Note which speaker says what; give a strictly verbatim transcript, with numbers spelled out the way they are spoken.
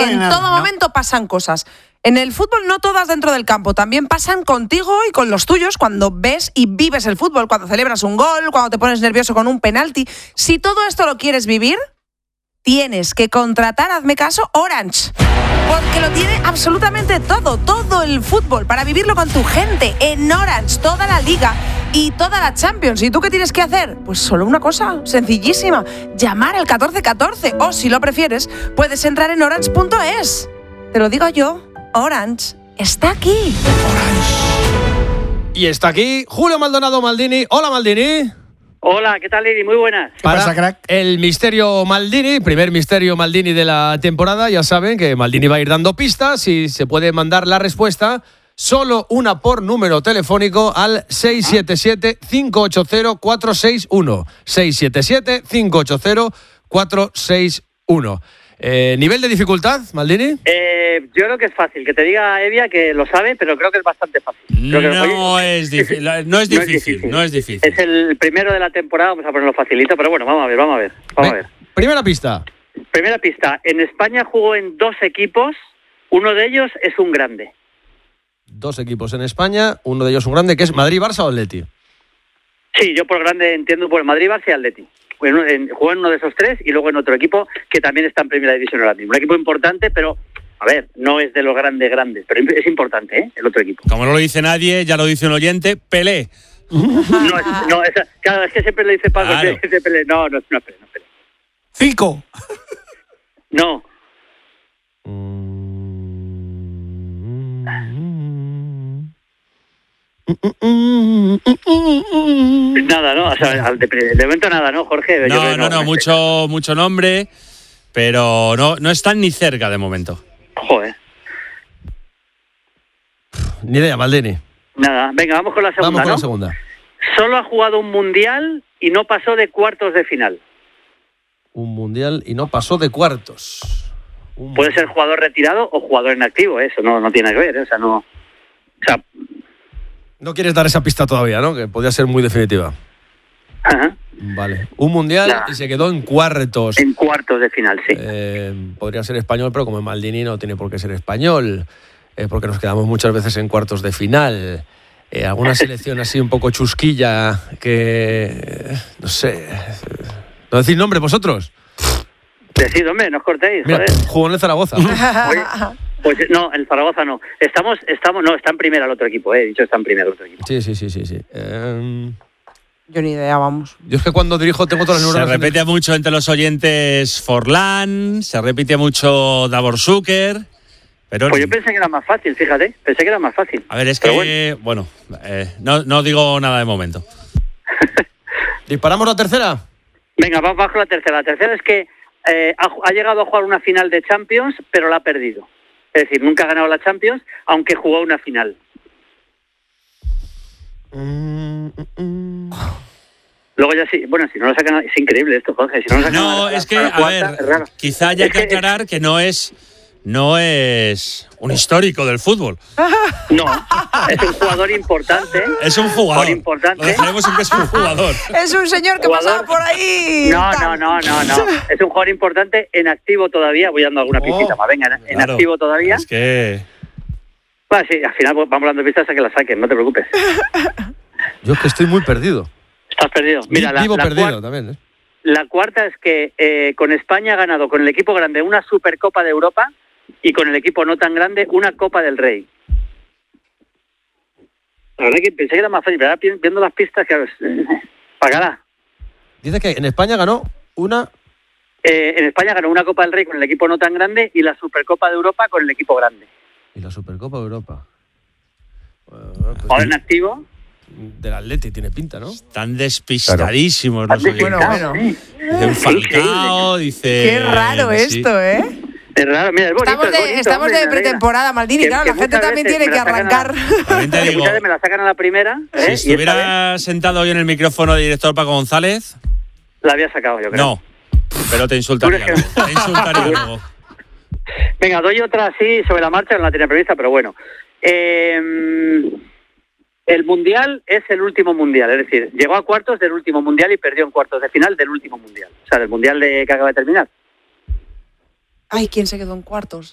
Speaker 1: en
Speaker 2: nada,
Speaker 1: todo
Speaker 2: ¿no?
Speaker 1: momento pasan cosas. En el fútbol no todas dentro del campo, también pasan contigo y con los tuyos cuando ves y vives el fútbol, cuando celebras un gol, cuando te pones nervioso con un penalti. Si todo esto lo quieres vivir, tienes que contratar, hazme caso, Orange. Porque lo tiene absolutamente todo, todo el fútbol, para vivirlo con tu gente, en Orange, toda la liga y toda la Champions. ¿Y tú qué tienes que hacer? Pues solo una cosa, sencillísima, llamar al catorce catorce, o si lo prefieres, puedes entrar en orange punto es. Te lo digo yo, Orange está aquí.
Speaker 3: Y está aquí Julio Maldonado Maldini. Hola, Maldini.
Speaker 4: Hola, ¿qué tal, Lili? Muy buenas.
Speaker 3: Para
Speaker 2: pasa, crack?
Speaker 3: el misterio Maldini, primer misterio Maldini de la temporada. Ya saben que Maldini va a ir dando pistas y se puede mandar la respuesta, solo una por número telefónico, al seis siete siete, cinco ocho cero, cuatro seis uno. seis siete siete, cinco ocho cero, cuatro seis uno. Eh, ¿Nivel de dificultad, Maldini?
Speaker 4: Eh, yo creo que es fácil. Que te diga Evia que lo sabe, pero creo que es bastante fácil. Creo que,
Speaker 5: No,
Speaker 4: oye,
Speaker 5: es difícil, no es difícil, no es difícil.
Speaker 4: Es el primero de la temporada, vamos a ponerlo facilito, pero bueno, vamos a ver, vamos a ver. Vamos a ver.
Speaker 3: Primera pista.
Speaker 4: Primera pista. En España jugó en dos equipos, uno de ellos es un grande.
Speaker 3: Dos equipos en España, uno de ellos un grande, que es Madrid, Barça o Atleti.
Speaker 4: Sí, yo por grande entiendo por el Madrid, Barça y Atleti. En, en, jugó en uno de esos tres y luego en otro equipo que también está en primera división ahora mismo. Un equipo importante, pero, a ver, no es de los grandes grandes, pero es importante, ¿eh? El otro equipo.
Speaker 5: Como no lo dice nadie, ya lo dice un oyente, Pelé.
Speaker 4: No, es, no esa, claro, es que siempre le dice Paco,
Speaker 5: Claro.
Speaker 4: que dice Pelé. No, no, no es Pelé, no es Pelé.
Speaker 2: Fico.
Speaker 4: No, nada, ¿no? O sea, al de, de momento nada, ¿no, Jorge? Yo
Speaker 5: No,
Speaker 4: creo que
Speaker 5: no, no, mucho, mucho nombre, pero no, no están ni cerca de momento.
Speaker 4: Joder.
Speaker 3: Ni idea, Maldini.
Speaker 4: Nada, venga, vamos con la segunda,
Speaker 3: Vamos con
Speaker 4: ¿no?
Speaker 3: la segunda.
Speaker 4: Solo ha jugado un mundial y no pasó de cuartos de final.
Speaker 3: Un mundial y no pasó de cuartos. Un
Speaker 4: Puede ser jugador retirado o jugador en activo, ¿eh? Eso no, no tiene que ver, ¿eh? O sea, no... O sea,
Speaker 3: No quieres dar esa pista todavía, ¿no? Que podría ser muy definitiva.
Speaker 4: ajá,
Speaker 3: Vale. Un mundial
Speaker 4: Nah.
Speaker 3: y se quedó en cuartos.
Speaker 4: en cuartos de final, sí.
Speaker 3: Eh, podría ser español, pero como es Maldini no tiene por qué ser español. Eh, porque nos quedamos muchas veces en cuartos de final. Eh, alguna selección así un poco chusquilla que... eh, no sé... ¿No decís nombre vosotros?
Speaker 4: Decid, hombre, no os cortéis,
Speaker 3: Mira,
Speaker 4: joder.
Speaker 3: jugó en el Zaragoza.
Speaker 4: Oye, pues no, el Zaragoza no. Estamos, estamos, no, está en primera el otro equipo, eh. He dicho está en primera el otro equipo.
Speaker 3: Sí, sí, sí, sí. sí. Eh,
Speaker 1: Yo ni idea, vamos.
Speaker 3: yo es que cuando dirijo tengo todas las
Speaker 5: Se
Speaker 3: neuronas... en el-
Speaker 5: repite mucho entre los oyentes Forlán, se repite mucho Davor Zucker, pero
Speaker 4: Pues yo pensé que era más fácil, fíjate. Pensé que era más fácil.
Speaker 5: a ver, es
Speaker 4: Pero
Speaker 5: que, bueno, eh, no, no digo nada de momento.
Speaker 3: ¿Disparamos la tercera?
Speaker 4: Venga, vamos bajo la tercera. La tercera es que eh, ha, ha llegado a jugar una final de Champions, pero la ha perdido. Es decir, nunca ha ganado la Champions, aunque jugó una final.
Speaker 3: Mm, mm, mm.
Speaker 4: Luego ya sí, bueno, si no lo sacan, es increíble esto, Jorge. Si no, lo sacan
Speaker 5: No,
Speaker 4: a la-
Speaker 5: es que,
Speaker 4: a la
Speaker 5: a
Speaker 4: cuarta,
Speaker 5: ver,
Speaker 4: es raro.
Speaker 5: quizá haya
Speaker 4: Es
Speaker 5: que aclarar que no es, no es un histórico del fútbol.
Speaker 4: No, es un jugador importante.
Speaker 5: Es un jugador.
Speaker 4: Jugador importante.
Speaker 5: Lo dejaremos en que es un jugador.
Speaker 1: Es un señor que
Speaker 4: Jugador.
Speaker 1: pasaba por ahí.
Speaker 4: No, no,
Speaker 1: tal.
Speaker 4: no, no, no. Es un jugador importante en activo todavía. Voy dando alguna
Speaker 3: Oh,
Speaker 4: pistita más. Venga, en, en
Speaker 5: Claro.
Speaker 4: activo todavía.
Speaker 5: Es que...
Speaker 4: Bueno, sí, al final vamos dando pistas a que la saquen, no te preocupes.
Speaker 3: Yo es que estoy muy perdido.
Speaker 4: Estás perdido. Mira, la,
Speaker 3: Vivo
Speaker 4: la
Speaker 3: perdido
Speaker 4: cuar-
Speaker 3: también, ¿eh?
Speaker 4: la cuarta es que eh, con España ha ganado con el equipo grande una Supercopa de Europa y con el equipo no tan grande una Copa del Rey. La verdad que pensé que era más fácil, pero ahora pi- viendo las pistas, que pagará.
Speaker 3: Dice que en España ganó una...
Speaker 4: Eh, en España ganó una Copa del Rey con el equipo no tan grande y la Supercopa de Europa con el equipo grande.
Speaker 3: Y la Supercopa de Europa. Bueno, pues
Speaker 4: Ahora en activo.
Speaker 3: del Atleti tiene pinta, ¿no?
Speaker 5: Están despistadísimos los oyentes.
Speaker 1: Bueno, bueno.
Speaker 4: Sí.
Speaker 5: Dice un Falcao, dice...
Speaker 1: Qué raro
Speaker 5: sí.
Speaker 1: esto, ¿eh?
Speaker 4: Es raro, mira, es bonito.
Speaker 1: Estamos
Speaker 4: es
Speaker 1: de,
Speaker 4: bonito,
Speaker 1: estamos
Speaker 4: hombre,
Speaker 1: de
Speaker 4: me alegra.
Speaker 1: pretemporada, Maldini.
Speaker 4: Que-
Speaker 1: Claro,
Speaker 4: que
Speaker 1: la gente
Speaker 4: muchas
Speaker 1: también
Speaker 4: veces
Speaker 1: tiene
Speaker 4: me
Speaker 1: que
Speaker 4: la sacan a-
Speaker 1: arrancar.
Speaker 5: También te
Speaker 4: Que
Speaker 5: digo,
Speaker 4: muchas veces me la sacan a la primera.
Speaker 5: si
Speaker 4: ¿eh? Y esta vez
Speaker 5: estuviera sentado hoy en el micrófono de director Paco González,
Speaker 4: la había sacado, yo creo.
Speaker 5: no, pero te insultaría.
Speaker 4: Tú eres que-
Speaker 5: luego, Te insultaría luego.
Speaker 4: Venga, doy otra así sobre la marcha, no la tenía prevista, pero bueno. Eh, el Mundial es el último Mundial, es decir, llegó a cuartos del último Mundial y perdió en cuartos de final del último Mundial. O sea, del Mundial de, que acaba de terminar.
Speaker 1: Ay, ¿quién se quedó en cuartos?